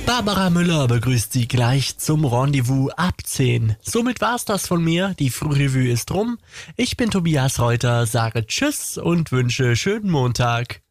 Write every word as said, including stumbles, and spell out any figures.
Barbara Müller begrüßt Sie gleich zum Rendezvous ab zehn. Somit war's das von mir, die Frührevue ist rum. Ich bin Tobias Reuter, sage Tschüss und wünsche schönen Montag.